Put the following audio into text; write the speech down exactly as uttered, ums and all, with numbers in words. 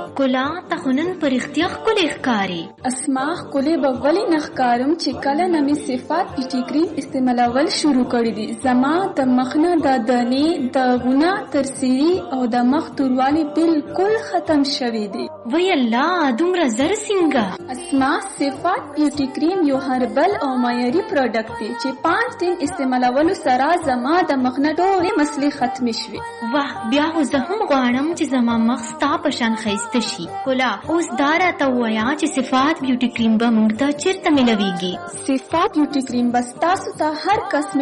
ښکلا ته خو نن په رښتیا ښکلې ښکاري. اسما ښکلې به ولې نه ښکارم چې کله نه مې صفات بیوټي کریم استعمالول شروع کړي دي. زما د مخ نه د دانې داغونه تر سیري او د مخ توروالی بالکل ختم شوي دي. وی الله دومره زر څنګه؟ اسما صفات بیوټي کریم یو هربل او معیاري پروډکټ دی چې پانچ دن استعمالولو سره زما د مخ نه ټولې مسلې ختمې شوې. واه بیا خو زه هم غواړم چې زما مخ ستا په شان ښایسته شي. ښکلا اوس دا راته ووایه چې صفات بیوټي کریم به موږ ته چیرته میلویږي؟ صفات بیوټي کریم به ستاسو ته هر قسم